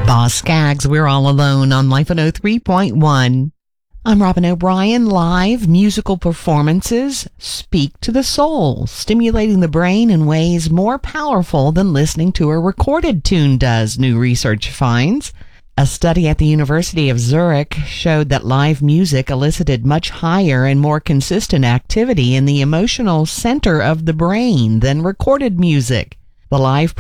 Boss Skaggs, We're All Alone on Life 103.1. I'm Robin O'Brien. Live musical performances speak to the soul, stimulating the brain in ways more powerful than listening to a recorded tune does, new research finds. A study at the University of Zurich showed that live music elicited much higher and more consistent activity in the emotional center of the brain than recorded music. The live